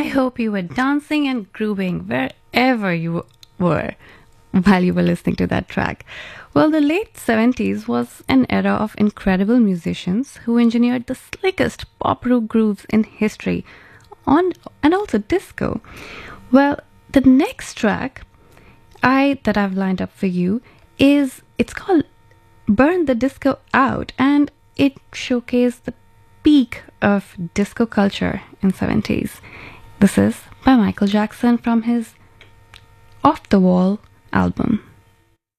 hope you were dancing and grooving wherever you were while you were listening to that track. Well, the late 70s was an era of incredible musicians who engineered the slickest pop rock grooves in history and also disco. Well, the next track that I've lined up for you it's called Burn the Disco Out, and it showcased the peak of disco culture in 70s. This is by Michael Jackson from his Off the Wall album.